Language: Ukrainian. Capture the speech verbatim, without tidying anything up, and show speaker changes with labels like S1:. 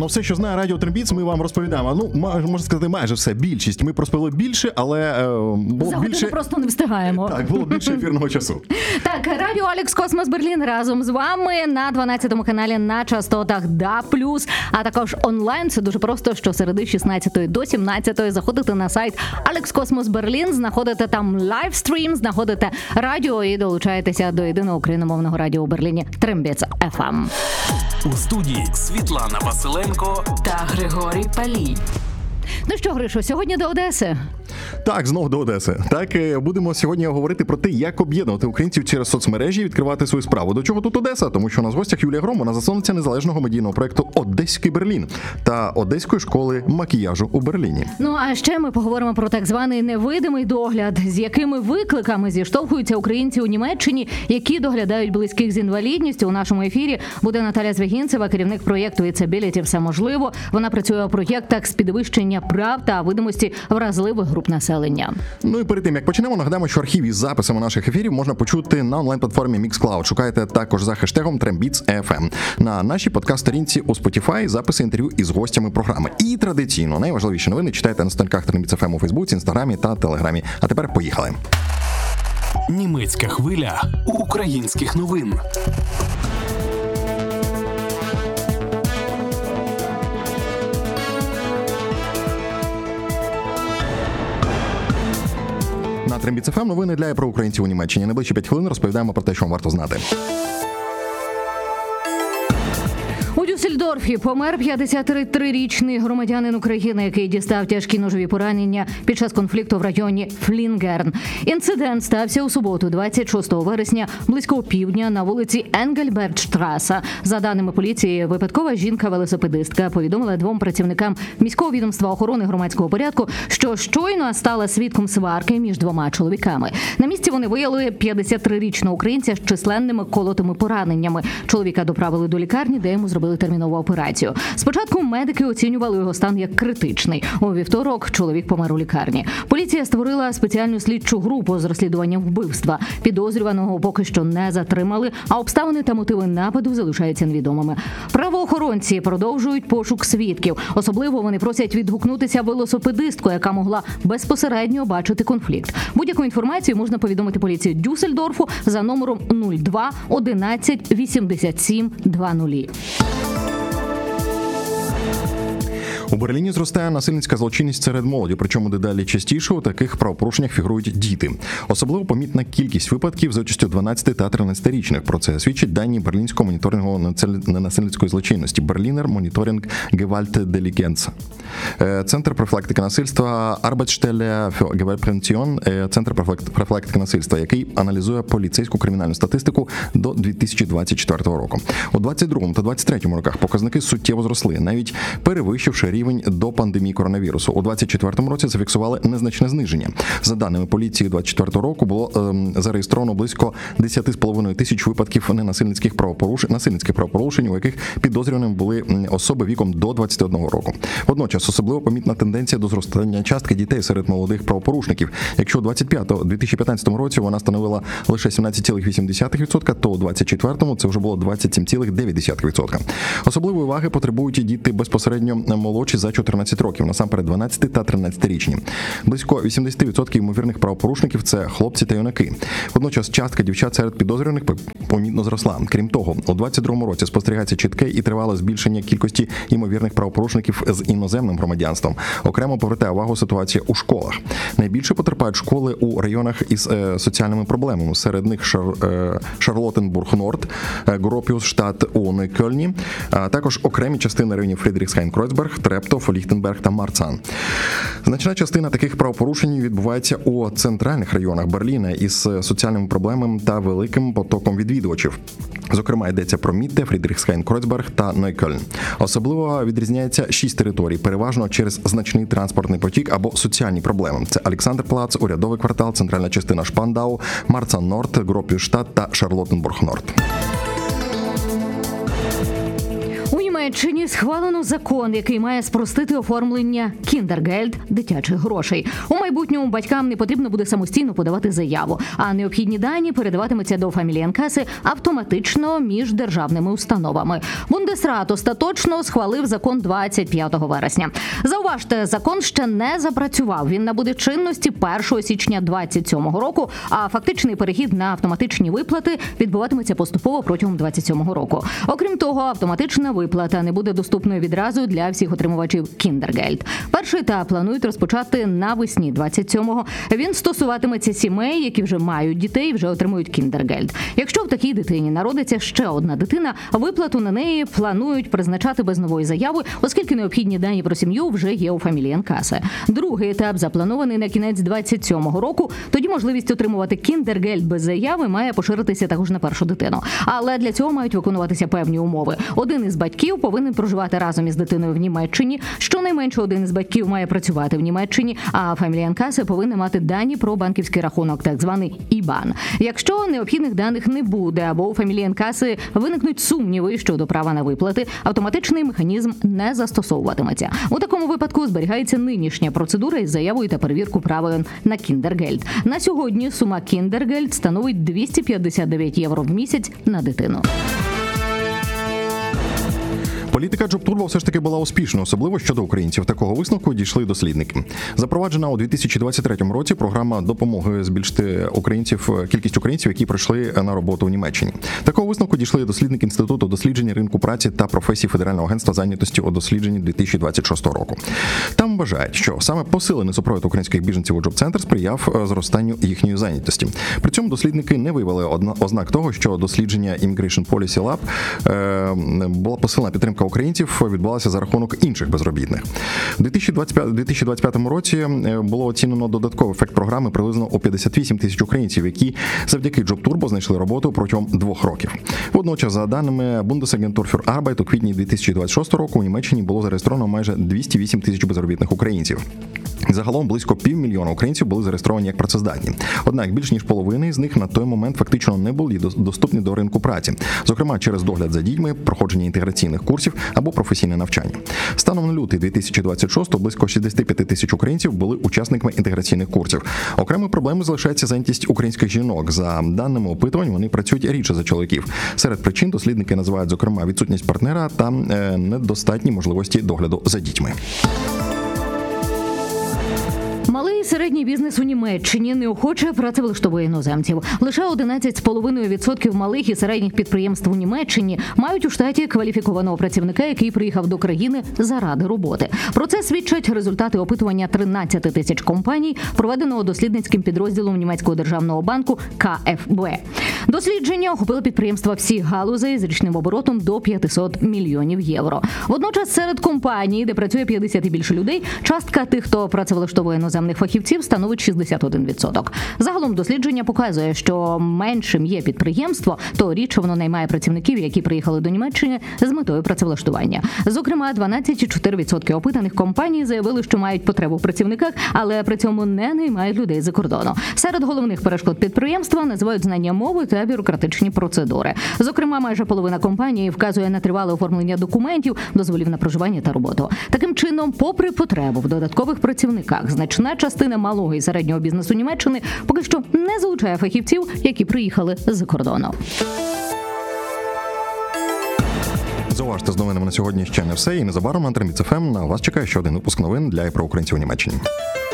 S1: Ну, все, що знає Радіо Трембіц, ми вам розповідаємо. Ну, можна сказати, майже все, більшість. Ми проспили більше, але е, було
S2: За
S1: більше...
S2: ми просто не встигаємо.
S1: Так, було більше ефірного часу.
S2: Так, Радіо Алекс Космос Берлін разом з вами на дванадцятому каналі на частотах ДА+, а також онлайн. Це дуже просто, щосереди з шістнадцятої до сімнадцятої заходите на сайт Алекс Космос Берлін, знаходите там лайвстрім, знаходите радіо і долучаєтеся до єдиного україномовного радіо у Берліні Трембіц еф ем.
S3: У студії Світлана Василенко
S4: та Григорій Палій.
S2: Ну що, Гришо, сьогодні до Одеси.
S1: Так, знов до Одеси. Так, будемо сьогодні говорити про те, як об'єднувати українців через соцмережі і відкривати свою справу. До чого тут Одеса? Тому що у нас в гостях Юлія Гром, вона засновниця незалежного медійного проєкту «Одеський Берлін» та Одеської школи макіяжу у Берліні.
S2: Ну, а ще ми поговоримо про так званий невидимий догляд, з якими викликами зіштовхуються українці у Німеччині, які доглядають близьких з інвалідністю. У нашому ефірі буде Наталя Звягінцева, керівник проєкту «It's Ability. Все можливо». Вона працює у проєктах з підвищення прав та видимості вразливих груп населення.
S1: Ну і перед тим, як почнемо, нагадаємо, що архів із записами наших ефірів можна почути на онлайн-платформі Mixcloud. Шукайте також за хештегом Трембіц еф ем. На нашій подкаст-сторінці у Spotify записи інтерв'ю із гостями програми. І традиційно найважливіші новини читайте на сторінках Трембіц еф ем у Фейсбуці, Інстаграмі та Телеграмі. А тепер поїхали.
S3: Німецька хвиля українських новин.
S1: На Трембіц еф ем новини для і про українців у Німеччині. Найближчі п'ять хвилин розповідаємо про те, що вам варто знати.
S2: У Дюссельдорфі помер п'ятдесятитрирічний громадянин України, який дістав тяжкі ножові поранення під час конфлікту в районі Флінгерн. Інцидент стався у суботу, двадцять шостого вересня, близько опівдня на вулиці Енгельбертштраса. За даними поліції, випадкова жінка-велосипедистка повідомила двом працівникам міського відомства охорони громадського порядку, що щойно стала свідком сварки між двома чоловіками. На місці вони виявили п'ятдесятитрирічного українця з численними колотими пораненнями. Чоловіка доправили до лікарні, де йому зробили термінову операцію. Спочатку медики оцінювали його стан як критичний. У вівторок чоловік помер у лікарні. Поліція створила спеціальну слідчу групу з розслідуванням вбивства. Підозрюваного поки що не затримали, а обставини та мотиви нападу залишаються невідомими. Правоохоронці продовжують пошук свідків. Особливо вони просять відгукнутися велосипедистку, яка могла безпосередньо бачити конфлікт. Будь-яку інформацію можна повідомити поліції Дюссельдорфу за номером нуль два одинадцять вісімдесят сім двадцять.
S1: У Берліні зростає насильницька злочинність серед молоді, причому дедалі частіше у таких правопорушеннях фігурують діти. Особливо помітна кількість випадків за участю дванадцяти та тринадцятирічних. Про це свідчать дані Берлінського моніторингу ненасильницької злочинності Berliner Monitoring Gewaltdeliktenz. Центр профілактики насильства Arbeitsstelle für Gewaltprävention, Центр профілактики насильства, який аналізує поліцейську кримінальну статистику до дві тисячі двадцять четвертого року. У двадцять другому та двадцять третьому роках показники суттєво зросли, навіть перевищивши рівень до пандемії коронавірусу. У двадцять четвертому році зафіксували незначне зниження. За даними поліції, двадцять четвертого року було ем, зареєстровано близько десять з половиною тисяч випадків ненасильницьких правопорушень, насильницьких правопорушень, у яких підозрюваними були особи віком до двадцяти одного року. Водночас особливо помітна тенденція до зростання частки дітей серед молодих правопорушників. Якщо у двадцять п'ятому - дві тисячі п'ятнадцятому році вона становила лише сімнадцять цілих вісім десятих відсотка, то у двадцять четвертому це вже було двадцять сім цілих дев'ять десятих відсотка. Особливої уваги потребують і діти безпосередньо молодші за чотирнадцять років, насамперед дванадцяти та тринадцятирічні. Близько вісімдесят відсотків ймовірних правопорушників – це хлопці та юнаки. Водночас частка дівчат серед підозрюваних помітно зросла. Крім того, у двадцять другому році спостерігається чітке і тривале збільшення кількості ймовірних правопорушників з іноземним громадянством. Окремо повертає увагу ситуація у школах. Найбільше потерпають школи у районах із е, соціальними проблемами. Серед них Шар, е, Шарлоттенбург-Норд, Гропіусштадт у Нойкельні, а також окремі частини районів Фрідріхсхайн-Кройцберг, Трептов, Ліхтенберг та Марцан. Значна частина таких правопорушень відбувається у центральних районах Берліна із соціальними проблемами та великим потоком відвідувачів. Зокрема, йдеться про Мітте, Фрідріхсхайн-Кройцберг та Нойкельн. Особливо відрізняється шість територій, переважно через значний транспортний потік або соціальні проблеми. Це Олександрплац, Урядовий квартал, центральна частина Шпандау, Марцан-Норд, Гропіусштадт та Шарлоттенбург-Норд.
S2: Німеччині схвалено закон, який має спростити оформлення кіндергельд – дитячих грошей. У майбутньому батькам не потрібно буде самостійно подавати заяву, а необхідні дані передаватимуться до фамілієнкаси автоматично між державними установами. Бундесрат остаточно схвалив закон двадцять п'ятого вересня. Зауважте, закон ще не запрацював. Він набуде чинності першого січня двадцять сьомого року, а фактичний перехід на автоматичні виплати відбуватиметься поступово протягом двадцять сьомого року. Окрім того, автоматична виплата не буде доступною відразу для всіх отримувачів кіндергельд. Перший етап планують розпочати навесні двадцять сьомого. Він стосуватиметься сімей, які вже мають дітей і вже отримують кіндергельд. Якщо в такій дитині народиться ще одна дитина, виплату на неї планують призначати без нової заяви, оскільки необхідні дані про сім'ю вже є у фамілієнкаси. Другий етап запланований на кінець двадцять сьомого року. Тоді можливість отримувати кіндергельд без заяви має поширитися також на першу дитину. Але для цього мають виконуватися певні умови. Один із батьків повинен проживати разом із дитиною в Німеччині, щонайменше один із батьків має працювати в Німеччині, а фамілієнкаси повинна мати дані про банківський рахунок, так званий ІБАН. Якщо необхідних даних не буде або у фамілієнкаси виникнуть сумніви щодо права на виплати, автоматичний механізм не застосовуватиметься. У такому випадку зберігається нинішня процедура із заявою та перевірку права на кіндергельд. На сьогодні сума кіндергельд становить двісті п'ятдесят дев'ять євро в місяць на дитину.
S1: Політика джоб-турбо все ж таки була успішною, особливо щодо українців. Такого висновку дійшли дослідники. Запроваджена у дві тисячі двадцять третьому році програма допомоги збільшити українців, кількість українців, які прийшли на роботу в Німеччині. Такого висновку дійшли дослідники Інституту дослідження ринку праці та професій Федерального агентства зайнятості у дослідженні дві тисячі двадцять шостого року. Там вважають, що саме посилений супровід українських біженців у джоб-центр сприяв зростанню їхньої зайнятості. При цьому дослідники не виявили ознак того, що дослідження Immigration Policy Lab е, була посилена підтримка українців відбулася за рахунок інших безробітних. У дві тисячі двадцять п'ятому році було оцінено додатковий ефект програми приблизно у п'ятдесят вісім тисяч українців, які завдяки джоб-турбо знайшли роботу протягом двох років. Водночас, за даними Bundesagentur für Arbeit, у квітні дві тисячі двадцять шостого року у Німеччині було зареєстровано майже двісті вісім тисяч безробітних українців. Загалом близько півмільйона українців були зареєстровані як працездатні. Однак більш ніж половина з них на той момент фактично не були доступні до ринку праці, зокрема через догляд за дітьми, проходження інтеграційних курсів або професійне навчання. Станом на лютий дві тисячі двадцять шостого близько шістдесят п'ять тисяч українців були учасниками інтеграційних курсів. Окремою проблемою залишається зайнятість українських жінок. За даними опитувань, вони працюють рідше за чоловіків. Серед причин дослідники називають, зокрема, відсутність партнера та е, недостатні можливості догляду за дітьми.
S2: Малий і середній бізнес у Німеччині неохоче працевлаштовує іноземців. Лише одинадцять цілих п'ять десятих відсотка малих і середніх підприємств у Німеччині мають у штаті кваліфікованого працівника, який приїхав до країни заради роботи. Про це свідчать результати опитування тринадцять тисяч компаній, проведеного дослідницьким підрозділом німецького державного банку ка еф бе. Дослідження охопило підприємства всіх галузей з річним оборотом до п'ятсот мільйонів євро. Водночас серед компаній, де працює п'ятдесят і більше людей, частка тих, хто працевлаштовує іноземних фахівців, становить шістдесят один відсоток. Загалом дослідження показує, що меншим є підприємство, то рідше воно наймає працівників, які приїхали до Німеччини з метою працевлаштування. Зокрема, дванадцять цілих чотири десятих відсотка опитаних компаній заявили, що мають потребу в працівниках, але при цьому не наймають людей за кордону. Серед головних перешкод підприємства називають знання мови та бюрократичні процедури. Зокрема, майже половина компаній вказує на тривале оформлення документів, дозволів на проживання та роботу. Таким чином, попри потребу в додаткових працівниках, значна частина малого і середнього бізнесу Німеччини поки що не залучає фахівців, які приїхали з-за кордону.
S1: Зауважте, з новинами на сьогодні ще не все. І незабаром на Антреміц еф ем на вас чекає ще один випуск новин для і про українців у Німеччині.